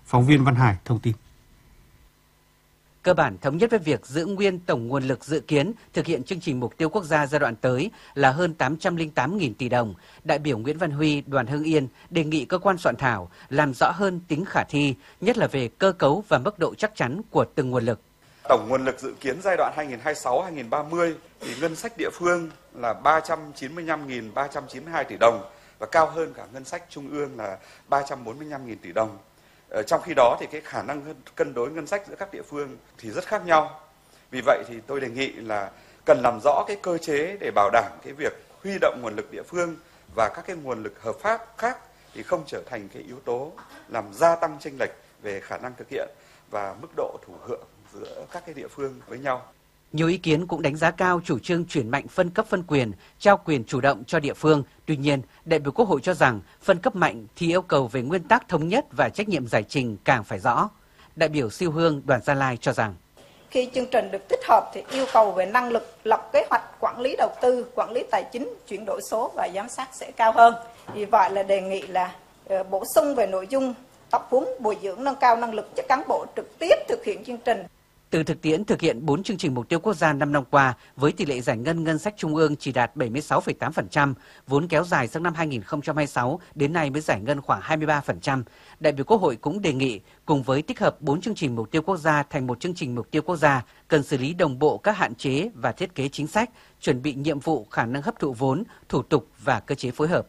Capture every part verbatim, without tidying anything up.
Phóng viên Văn Hải thông tin. Cơ bản thống nhất với việc giữ nguyên tổng nguồn lực dự kiến thực hiện chương trình mục tiêu quốc gia giai đoạn tới là hơn tám trăm lẻ tám nghìn tỷ đồng, đại biểu Nguyễn Văn Huy, đoàn Hưng Yên đề nghị cơ quan soạn thảo làm rõ hơn tính khả thi, nhất là về cơ cấu và mức độ chắc chắn của từng nguồn lực. Tổng nguồn lực dự kiến giai đoạn hai nghìn không trăm hai mươi sáu đến hai nghìn không trăm ba mươi thì ngân sách địa phương là ba trăm chín mươi lăm nghìn ba trăm chín mươi hai tỷ đồng và cao hơn cả ngân sách trung ương là ba trăm bốn mươi lăm nghìn tỷ đồng. Trong khi đó thì cái khả năng cân đối ngân sách giữa các địa phương thì rất khác nhau. Vì vậy thì tôi đề nghị là cần làm rõ cái cơ chế để bảo đảm cái việc huy động nguồn lực địa phương và các cái nguồn lực hợp pháp khác thì không trở thành cái yếu tố làm gia tăng chênh lệch về khả năng thực hiện và mức độ thụ hưởng giữa các cái địa phương với nhau. Nhiều ý kiến cũng đánh giá cao chủ trương chuyển mạnh phân cấp phân quyền, trao quyền chủ động cho địa phương. Tuy nhiên, đại biểu Quốc hội cho rằng phân cấp mạnh thì yêu cầu về nguyên tắc thống nhất và trách nhiệm giải trình càng phải rõ. Đại biểu Siêu Hương, đoàn Gia Lai cho rằng khi chương trình được tích hợp thì yêu cầu về năng lực lập kế hoạch, quản lý đầu tư, quản lý tài chính, chuyển đổi số và giám sát sẽ cao hơn. Vì vậy là đề nghị là uh, bổ sung về nội dung tập huấn, bồi dưỡng, nâng cao năng lực cho cán bộ trực tiếp thực hiện chương trình. Từ thực tiễn thực hiện bốn chương trình mục tiêu quốc gia năm năm qua, với tỷ lệ giải ngân ngân sách trung ương chỉ đạt bảy mươi sáu phẩy tám phần trăm, vốn kéo dài sang năm hai nghìn không trăm hai mươi sáu, đến nay mới giải ngân khoảng hai mươi ba phần trăm. Đại biểu Quốc hội cũng đề nghị, cùng với tích hợp bốn chương trình mục tiêu quốc gia thành một chương trình mục tiêu quốc gia, cần xử lý đồng bộ các hạn chế và thiết kế chính sách, chuẩn bị nhiệm vụ khả năng hấp thụ vốn, thủ tục và cơ chế phối hợp.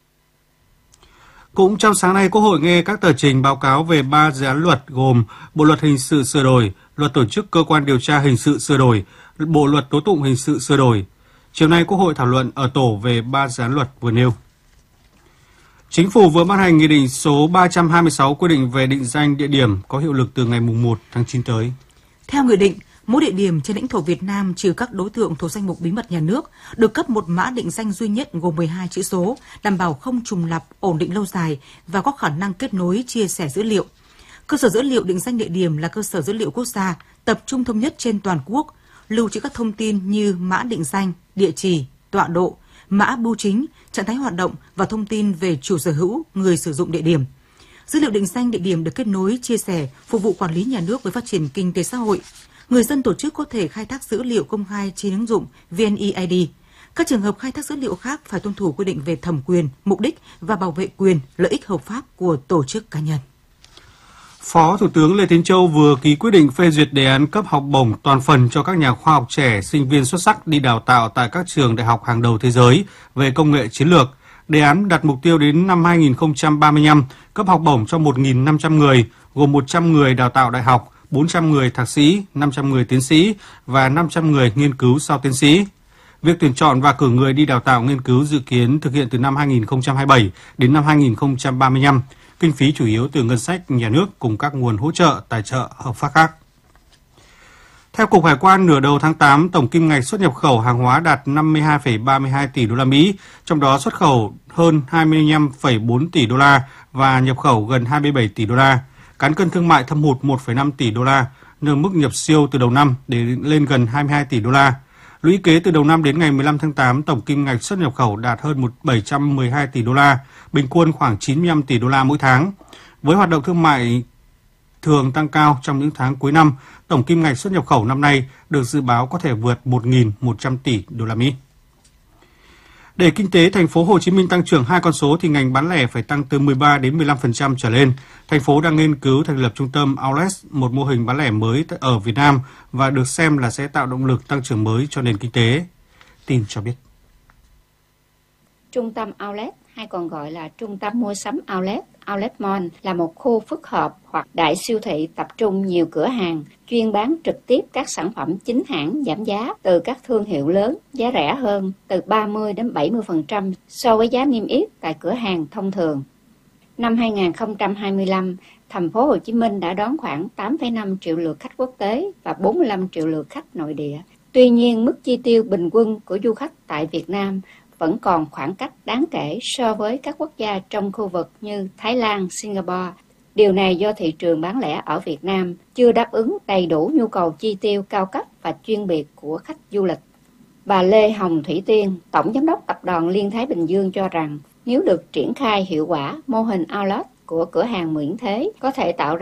Cũng trong sáng nay, Quốc hội nghe các tờ trình báo cáo về ba dự án luật gồm Bộ luật hình sự sửa đổi, Luật tổ chức cơ quan điều tra hình sự sửa đổi, Bộ luật tố tụng hình sự sửa đổi. Chiều nay, Quốc hội thảo luận ở tổ về ba dự án luật vừa nêu. Chính phủ vừa ban hành Nghị định số ba trăm hai mươi sáu quy định về định danh địa điểm có hiệu lực từ ngày mùng một tháng chín tới. Theo nghị định, mỗi địa điểm trên lãnh thổ Việt Nam trừ các đối tượng thuộc danh mục bí mật nhà nước được cấp một mã định danh duy nhất gồm mười hai chữ số, đảm bảo không trùng lặp, ổn định lâu dài và có khả năng kết nối, chia sẻ dữ liệu. Cơ sở dữ liệu định danh địa điểm là cơ sở dữ liệu quốc gia, tập trung thống nhất trên toàn quốc, lưu trữ các thông tin như mã định danh, địa chỉ, tọa độ, mã bưu chính, trạng thái hoạt động và thông tin về chủ sở hữu, người sử dụng địa điểm. Dữ liệu định danh địa điểm được kết nối, chia sẻ, phục vụ quản lý nhà nước với phát triển kinh tế xã hội. Người dân tổ chức có thể khai thác dữ liệu công khai trên ứng dụng vê en e i đê. Các trường hợp khai thác dữ liệu khác phải tuân thủ quy định về thẩm quyền, mục đích và bảo vệ quyền, lợi ích hợp pháp của tổ chức cá nhân. Phó Thủ tướng Lê Tiến Châu vừa ký quyết định phê duyệt đề án cấp học bổng toàn phần cho các nhà khoa học trẻ, sinh viên xuất sắc đi đào tạo tại các trường đại học hàng đầu thế giới về công nghệ chiến lược. Đề án đặt mục tiêu đến năm hai nghìn không trăm ba mươi lăm cấp học bổng cho một nghìn năm trăm người, gồm một trăm người đào tạo đại học, bốn trăm người thạc sĩ, năm trăm người tiến sĩ và năm trăm người nghiên cứu sau tiến sĩ. Việc tuyển chọn và cử người đi đào tạo nghiên cứu dự kiến thực hiện từ năm hai nghìn không trăm hai mươi bảy đến năm hai nghìn không trăm ba mươi lăm. Kinh phí chủ yếu từ ngân sách nhà nước cùng các nguồn hỗ trợ, tài trợ hợp pháp khác. Theo Cục Hải quan, nửa đầu tháng tám, tổng kim ngạch xuất nhập khẩu hàng hóa đạt năm mươi hai phẩy ba mươi hai tỷ đô la Mỹ, trong đó xuất khẩu hơn hai mươi lăm phẩy bốn tỷ đô la và nhập khẩu gần hai mươi bảy tỷ đô la. Cán cân thương mại thâm hụt một phẩy năm tỷ đô la, nâng mức nhập siêu từ đầu năm để lên gần hai mươi hai tỷ đô la. Lũy kế từ đầu năm đến ngày mười lăm tháng tám, tổng kim ngạch xuất nhập khẩu đạt hơn bảy trăm mười hai tỷ đô la, bình quân khoảng chín mươi lăm tỷ đô la mỗi tháng. Với hoạt động thương mại thường tăng cao trong những tháng cuối năm, tổng kim ngạch xuất nhập khẩu năm nay được dự báo có thể vượt một nghìn một trăm tỷ đô la Mỹ. Để kinh tế thành phố Hồ Chí Minh tăng trưởng hai con số thì ngành bán lẻ phải tăng từ mười ba đến mười lăm phần trăm trở lên. Thành phố đang nghiên cứu thành lập trung tâm Outlet, một mô hình bán lẻ mới ở Việt Nam và được xem là sẽ tạo động lực tăng trưởng mới cho nền kinh tế. Tin cho biết. Trung tâm Outlet hay còn gọi là trung tâm mua sắm Outlet, Outlet Mall là một khu phức hợp hoặc đại siêu thị tập trung nhiều cửa hàng chuyên bán trực tiếp các sản phẩm chính hãng giảm giá từ các thương hiệu lớn, giá rẻ hơn từ ba mươi đến bảy mươi phần trăm so với giá niêm yết tại cửa hàng thông thường. Năm hai nghìn không trăm hai mươi lăm, thành phố Hồ Chí Minh đã đón khoảng tám phẩy năm triệu lượt khách quốc tế và bốn mươi lăm triệu lượt khách nội địa. Tuy nhiên, mức chi tiêu bình quân của du khách tại Việt Nam vẫn còn khoảng cách đáng kể so với các quốc gia trong khu vực như Thái Lan, Singapore. Điều này do thị trường bán lẻ ở Việt Nam chưa đáp ứng đầy đủ nhu cầu chi tiêu cao cấp và chuyên biệt của khách du lịch. Bà Lê Hồng Thủy Tiên, Tổng Giám đốc Tập đoàn Liên Thái Bình Dương cho rằng nếu được triển khai hiệu quả, mô hình outlet của cửa hàng Nguyễn Thế có thể tạo ra